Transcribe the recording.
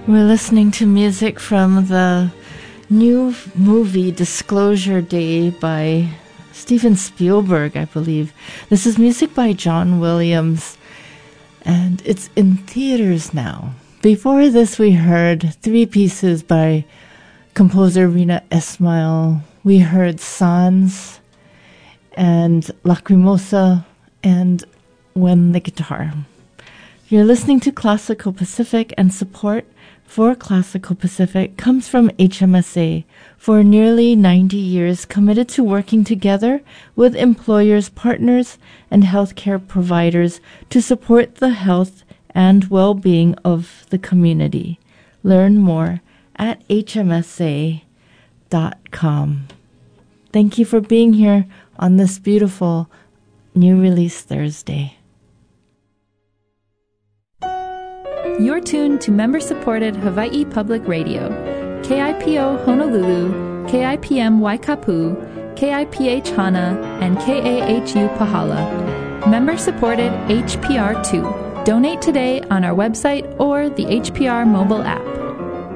We're listening to music from the new movie Disclosure Day by Steven Spielberg, I believe. This is music by John Williams, and it's in theaters now. Before this, we heard three pieces by composer Rina Esmail. We heard Sans and Lacrimosa and When the Guitar. You're listening to Classical Pacific, and support for Classical Pacific comes from HMSA, for nearly 90 years committed to working together with employers, partners, and healthcare providers to support the health and well-being of the community. Learn more at hmsa.com. Thank you for being here on this beautiful new release Thursday. You're tuned to member-supported Hawaii Public Radio, KIPO Honolulu, KIPM Waikapu, KIPH Hana, and KAHU Pahala. Member-supported HPR2. Donate today on our website or the HPR mobile app.